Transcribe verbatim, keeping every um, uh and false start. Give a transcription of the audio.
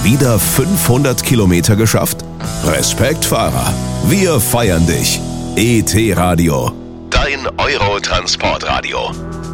wieder fünfhundert Kilometer geschafft? Respekt, Fahrer. Wir feiern dich. E T Radio. Dein Euro-Transportradio.